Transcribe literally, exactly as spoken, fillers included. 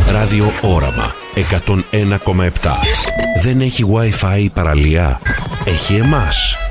Ράδιο Όραμα εκατόν ένα κόμμα επτά. Δεν έχει Wi-Fi η παραλία? Έχει εμάς.